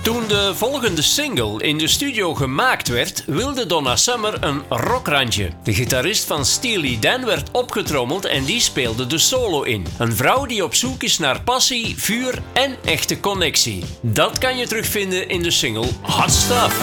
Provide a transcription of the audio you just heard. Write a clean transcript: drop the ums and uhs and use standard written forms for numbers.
Toen de volgende single in de studio gemaakt werd, wilde Donna Summer een rockrandje. De gitarist van Steely Dan werd opgetrommeld en die speelde de solo in. Een vrouw die op zoek is naar passie, vuur en echte connectie. Dat kan je terugvinden in de single Hot Stuff.